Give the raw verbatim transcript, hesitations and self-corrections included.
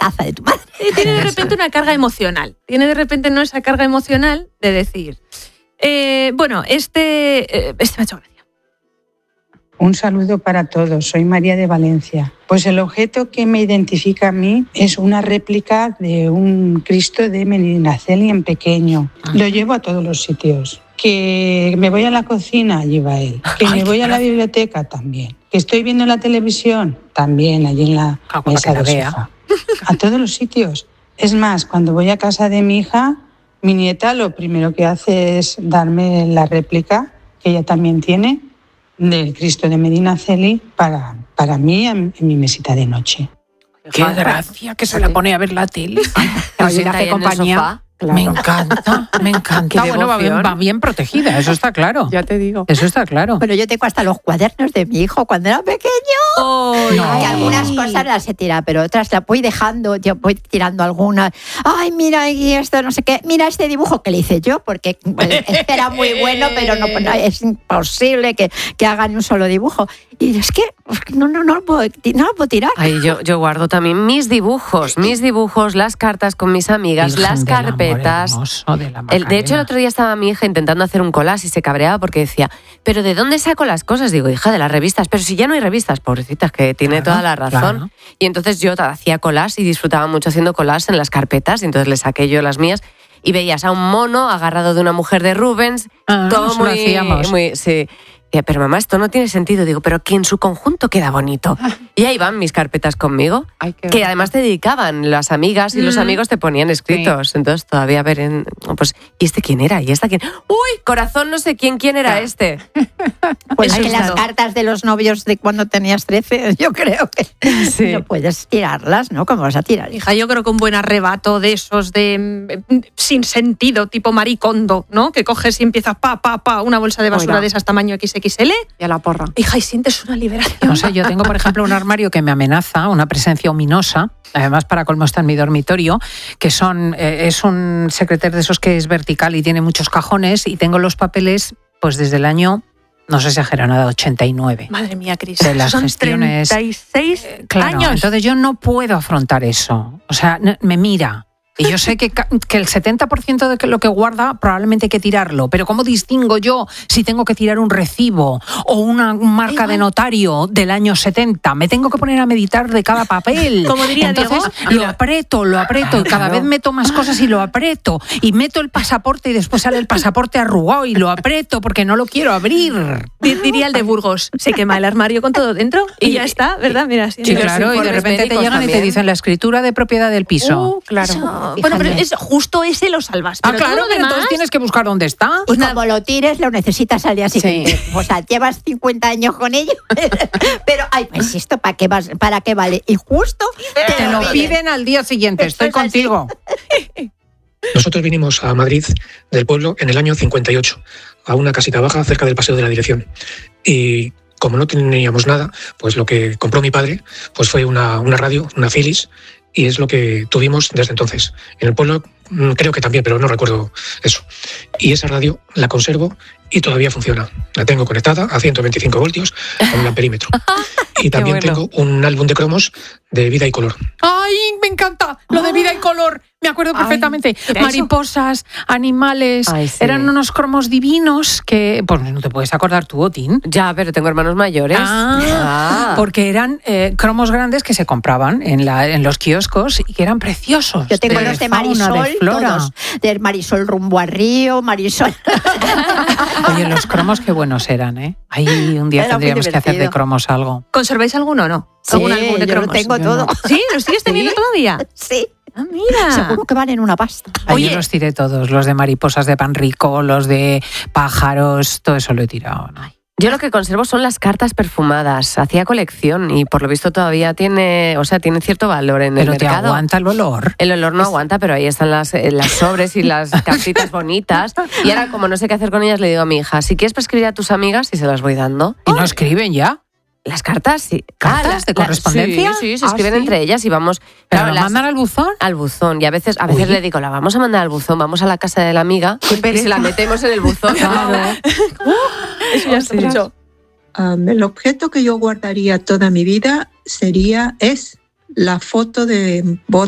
taza de tu madre. Y tiene de repente una carga emocional. Tiene de repente no esa carga emocional de decir, eh, bueno, este, eh, este me ha hecho gracia. Un saludo para todos, soy María de Valencia. Pues el objeto que me identifica a mí es una réplica de un Cristo de Medinaceli en pequeño. Lo llevo a todos los sitios. Que me voy a la cocina, allí va él. Que me voy a la biblioteca, también. Que estoy viendo la televisión, también, allí en la ah, mesa del sofá. A todos los sitios. Es más, cuando voy a casa de mi hija, mi nieta lo primero que hace es darme la réplica, que ella también tiene, del Cristo de Medinaceli para, para mí en, en mi mesita de noche. Qué gracia que se la pone a ver la tele. Así la hace compañía. Claro. Me encanta, me encanta. Bueno, va bien, va bien protegida, eso está claro. Ya te digo. Eso está claro. Pero yo tengo hasta los cuadernos de mi hijo cuando era pequeño. Oh, no. Que algunas cosas las he tirado, pero otras las voy dejando, yo voy tirando algunas. Ay, mira, y esto, no sé qué. Mira este dibujo que le hice yo, porque este era muy bueno, pero no, no es imposible que, que hagan un solo dibujo. Y es que no, no, no, lo puedo, no lo puedo tirar. Ay, yo, yo guardo también mis dibujos, mis dibujos, las cartas con mis amigas, Virgen las carpetas. De, el, de hecho, el otro día estaba mi hija intentando hacer un collage y se cabreaba porque decía, ¿pero de dónde saco las cosas? Digo, hija, de las revistas. Pero si ya no hay revistas, pobrecitas, que tiene claro, toda la razón. Claro. Y entonces yo hacía collage y disfrutaba mucho haciendo collage en las carpetas. Y entonces le saqué yo las mías y veías a un mono agarrado de una mujer de Rubens. Ah, todo muy, lo hacíamos. muy, sí. Pero mamá, esto no tiene sentido. Digo, pero que en su conjunto queda bonito. Y ahí van mis carpetas conmigo, Ay, que además te dedicaban las amigas y mm. los amigos te ponían escritos. Sí. Entonces todavía ver en... Pues, ¿y este quién era? ¿Y esta quién? ¡Uy! Corazón, no sé quién, quién era este. Pues es que las cartas de los novios de cuando tenías trece, yo creo que sí. no puedes tirarlas, ¿no? ¿Cómo vas a tirar? Hija, yo creo que un buen arrebato de esos de sin sentido, tipo Maricondo, ¿no? Que coges y empiezas pa, pa, pa, una bolsa de basura Oiga. de esas tamaño equis equis ele. Y a la porra. Hija, y sientes una liberación. No sé, yo tengo, por ejemplo, un armario que me amenaza, una presencia ominosa, además para colmo está en mi dormitorio, que son eh, es un secreter de esos que es vertical y tiene muchos cajones, y tengo los papeles pues desde el año, no sé si exagero nada, ochenta y nueve. Madre mía, Cris, de las son gestiones, treinta y seis eh, claro, años. Entonces yo no puedo afrontar eso. O sea, me mira. Y yo sé que, que el setenta por ciento de lo que guarda probablemente hay que tirarlo, pero ¿cómo distingo yo si tengo que tirar un recibo o una marca Igual. de notario del año setenta? Me tengo que poner a meditar de cada papel. Como diría Entonces Diego, lo aprieto, lo aprieto, y cada vez meto más cosas y lo aprieto. Y meto el pasaporte y después sale el pasaporte arrugado y lo aprieto porque no lo quiero abrir. Diría el de Burgos, se quema el armario con todo dentro y ya está, ¿verdad? Mira, sí, claro, y de repente te llegan también. y te dicen la escritura de propiedad del piso. Uh, claro. Eso. Bueno, pero es, justo ese lo salvas. Pero ah, claro, todo lo demás... entonces tienes que buscar dónde está. Pues como lo tires, lo necesitas al día siguiente. Sí. O sea, llevas cincuenta años con ello, pero, ay, pues esto, ¿para qué, vas, ¿para qué vale? Y justo te, te lo piden. piden al día siguiente. Estoy pues contigo. Nosotros vinimos a Madrid del pueblo en el año cincuenta y ocho, a una casita baja cerca del Paseo de la Dirección. Y como no teníamos nada, pues lo que compró mi padre pues fue una, una radio, una Philips, y es lo que tuvimos desde entonces. En el pueblo creo que también, pero no recuerdo eso. Y esa radio la conservo y todavía funciona. La tengo conectada a ciento veinticinco voltios con un amperímetro. Y también bueno. tengo un álbum de cromos de Vida y Color. ¡Ay, me encanta! Lo de Vida y Color. Me acuerdo perfectamente. Ay, mariposas, eso? animales. Ay, sí. Eran unos cromos divinos que... Pues no te puedes acordar tú, Otín. Ya, pero tengo hermanos mayores. Ah, ah. Porque eran eh, cromos grandes que se compraban en, la, en los kioscos y que eran preciosos. Yo tengo de los de Marisol, de todos. De Marisol rumbo a Río, Marisol... Oye, los cromos qué buenos eran, ¿eh? Ahí un día Era tendríamos que hacer de cromos algo. ¿Conserváis alguno o no? Sí, ¿Algún álbum de cromos? Yo lo tengo yo todo. No. ¿Sí? ¿Los sigues teniendo ¿Sí? todavía? Sí. Ah, mira. Seguro que valen una pasta. Oye, yo los tiré todos, los de mariposas de pan rico, los de pájaros, todo eso lo he tirado, ¿no? Yo lo que conservo son las cartas perfumadas. Hacía colección y por lo visto todavía tiene, o sea, tiene cierto valor en pero el mercado. ¿Pero te aguanta el olor? El olor no aguanta, pero ahí están las, las sobres y las cartitas bonitas. Y ahora, como no sé qué hacer con ellas, le digo a mi hija, si quieres para escribir a tus amigas, y se las voy dando. ¿Y no escriben ya? Las cartas, sí. ¿Cartas ah, de correspondencia? La, sí, sí, se escriben ¿Ah, sí? entre ellas y vamos... ¿Pero claro, las mandan al buzón? Al buzón. Y a veces a veces le digo, la vamos a mandar al buzón, vamos a la casa de la amiga y se la metemos en el buzón. Claro. Eso ya está sí. mucho. Um, el objeto que yo guardaría toda mi vida sería, es la foto de boda